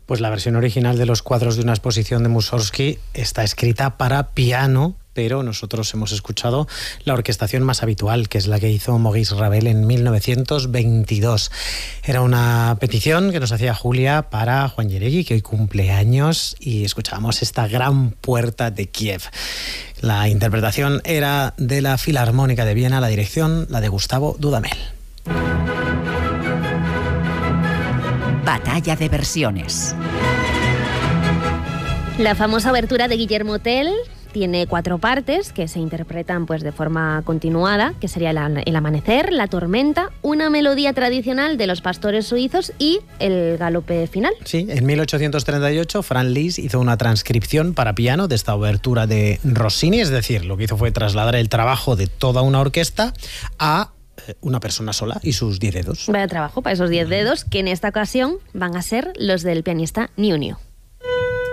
Pues la versión original de los cuadros de una exposición de Mussorgsky está escrita para piano, pero nosotros hemos escuchado la orquestación más habitual, que es la que hizo Maurice Ravel en 1922. Era una petición que nos hacía Julia para Juan Járegui, que hoy cumple años, y escuchábamos esta gran puerta de Kiev. La interpretación era de la Filarmónica de Viena, la dirección la de Gustavo Dudamel. Batalla de versiones. La famosa obertura de Guillermo Tell tiene 4 partes que se interpretan pues de forma continuada, que sería el amanecer, la tormenta, una melodía tradicional de los pastores suizos y el galope final. Sí, en 1838 Franz Liszt hizo una transcripción para piano de esta obertura de Rossini, es decir, lo que hizo fue trasladar el trabajo de toda una orquesta a una persona sola y sus 10 dedos. Vaya trabajo para esos 10 dedos, que en esta ocasión van a ser los del pianista Niu Niu.